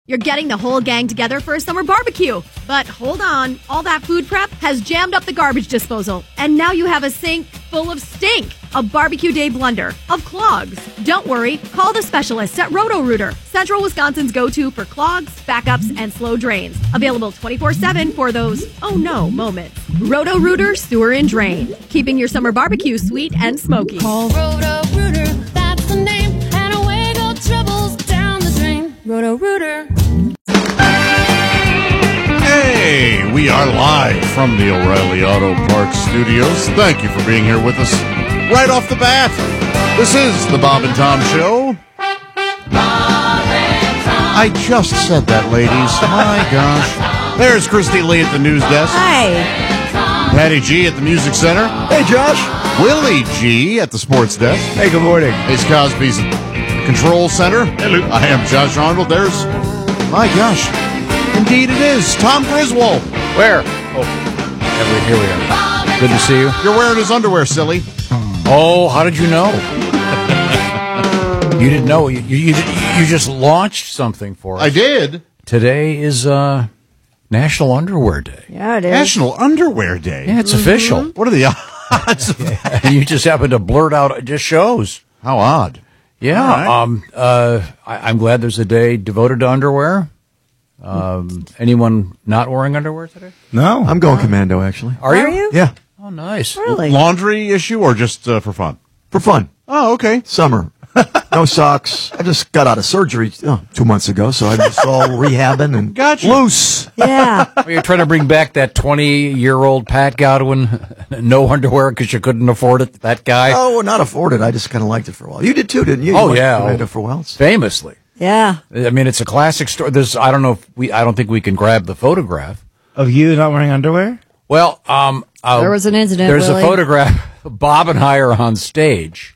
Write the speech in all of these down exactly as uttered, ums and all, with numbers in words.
You're getting the whole gang together for a summer barbecue. But hold on, all that food prep has jammed up the garbage disposal. And now you have a sink full of stink. A barbecue day blunder of clogs. Don't worry, call the specialists at Roto-Rooter, Central Wisconsin's go-to for clogs, backups, and slow drains. Available twenty-four seven for those oh no moments. Roto-Rooter Sewer and Drain, keeping your summer barbecue sweet and smoky. Call Roto-Rooter, that's the name, and away go troubles down the drain. Roto-Rooter. Hey, we are live from the O'Reilly Auto Parts Studios. Thank you for being here with us right off the bat. This is the Bob and Tom Show. Bob and Tom. I just said that, ladies. My gosh. There's Christy Lee at the news desk. Hi. Patty G at the Music Center. Hey, Josh. Willie G at the Sports Desk. Hey, good morning. Ace Cosby's at the Control Center. Hello. I am Josh Arnold. There's, my gosh, indeed it is, Tom Griswold. Where? Oh, yeah, here we are. Good to see you. You're wearing his underwear, silly. Oh, how did you know? You didn't know. You, you, you just launched something for us. I did. Today is uh, National Underwear Day. Yeah, it is. National Underwear Day. Yeah, it's official. What are the odds of that? And you just happen to blurt out, it just shows. How odd. Yeah. All right. Um. Uh. I, I'm glad there's a day devoted to underwear. Um. Anyone not wearing underwear today? No, I'm going commando, actually. Are, Are you? Yeah, Oh, nice. Really? Laundry issue or just uh, for fun? for fun. Oh, okay. Summer. No socks. I just got out of surgery oh, two months ago, so I'm just all rehabbing and Gotcha. loose. Yeah. Are you trying to bring back that twenty-year-old Pat Godwin, no underwear because you couldn't afford it? That guy, Oh, not afforded. I just kind of liked it for a while. You did too, didn't you? Oh, You liked yeah. commando for a while. famously. Yeah. I mean, it's a classic story. There's, I don't know if we, I don't think we can grab the photograph. Of you not wearing underwear? Well, um, uh, There was an incident, There's Willie. a photograph. Bob and I are on stage,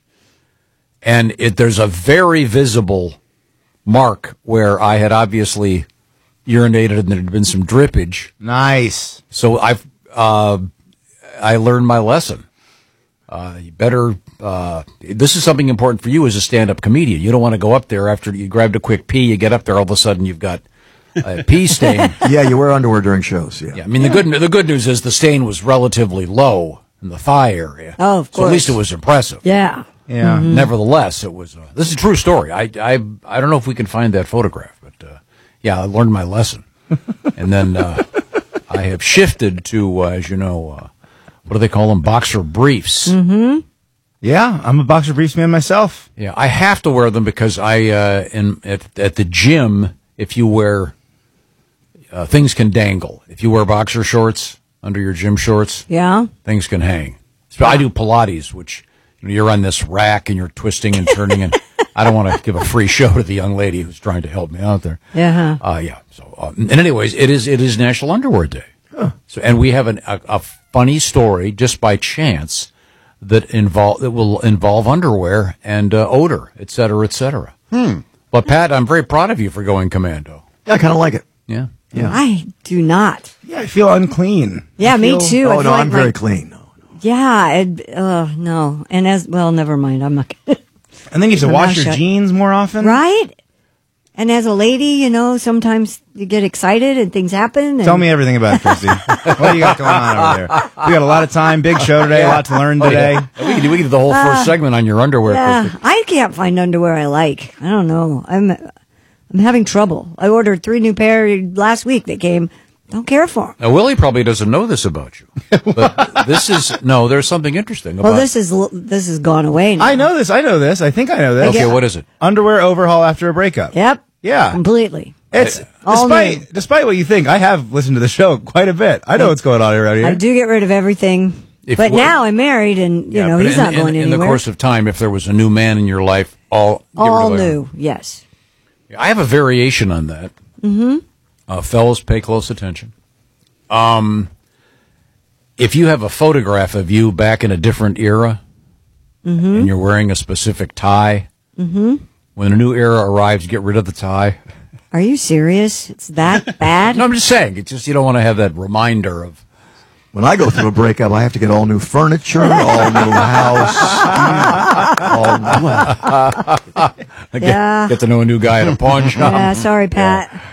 and it, there's a very visible mark where I had obviously urinated and there had been some drippage. Nice. So I've uh, I learned my lesson. Uh, you better. Uh, this is something important for you as a stand-up comedian. You don't want to go up there after you grabbed a quick pee. You get up there, all of a sudden you've got a pee stain. Yeah, you wear underwear during shows. Yeah. Yeah, I mean the good the good news is the stain was relatively low in the thigh area. Oh, of So at least it course. was impressive. Yeah. Yeah. Nevertheless, it was. Uh, this is a true story. I, I I don't know if we can find that photograph, but uh, yeah, I learned my lesson, and then uh, I have shifted to, uh, as you know, uh, what do they call them? Boxer briefs. Mm-hmm. Yeah, I'm a boxer briefs man myself. Yeah, I have to wear them because I uh, in at at the gym. If you wear uh, things can dangle. If you wear boxer shorts under your gym shorts, Yeah. things can hang. So I do Pilates, which you know, you're on this rack and you're twisting and turning, and I don't want to give a free show to the young lady who's trying to help me out there. Yeah. Uh, yeah. So, uh, and anyways, it is it is National Underwear Day. So, and we have an, a, a funny story just by chance that involve that will involve underwear and uh, odor, et cetera, et cetera. Hmm. But Pat, I'm very proud of you for going commando. Yeah, I kind of like it. Yeah. Yeah. I do not. Yeah, I feel unclean. Yeah, I me feel- too. I Oh, feel no, like I'm my- very clean. No. Yeah. It, uh, no. And as well, never mind. I'm not. And then you have to My wash mouth your shut. jeans more often. Right. And as a lady, you know, sometimes you get excited and things happen. And Tell me everything about it, Chrissy. What do you got going on over there? We got a lot of time, big show today, a lot to learn today. We can do, we can do the whole first segment on your underwear. Yeah, Christy. I can't find underwear I like. I don't know. I'm I'm having trouble. I ordered three new pair last week. They came. Don't care for them. Now, Willie probably doesn't know this about you. But this is, no, there's something interesting about Well, this is l- this has gone away now. I know this. I know this. I think I know this. Okay, what is it? Underwear overhaul after a breakup. Yep. Yeah. Completely. It's All despite new. despite what you think, I have listened to the show quite a bit. I know what's going on around here. I do get rid of everything. If but we're- now I'm married, and you Yeah, know but he's in, not in- going in anywhere. the course of time, if there was a new man in your life, all get rid All of it. new. Yes. I have a variation on that. Mm-hmm. Uh, fellas, pay close attention. Um, if you have a photograph of you back in a different era, Mm-hmm. and you're wearing a specific tie, mm-hmm. when a new era arrives, get rid of the tie. Are you serious? It's that bad? No, I'm just saying. It's just you don't want to have that reminder of. When I go through a breakup, I have to get all new furniture, all new house. all new, Get, Yeah. get to know a new guy at a pawn shop. Yeah. Sorry, Pat.